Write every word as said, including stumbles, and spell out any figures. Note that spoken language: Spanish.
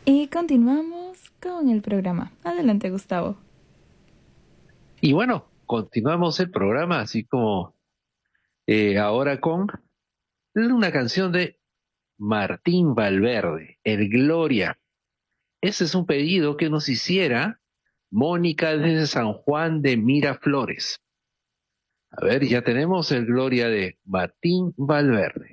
Y continuamos con el programa. Adelante, Gustavo. Y bueno, continuamos el programa, así como eh, ahora con una canción de Martín Valverde, El Gloria. Ese es un pedido que nos hiciera Mónica desde San Juan de Miraflores. A ver, ya tenemos el Gloria de Martín Valverde.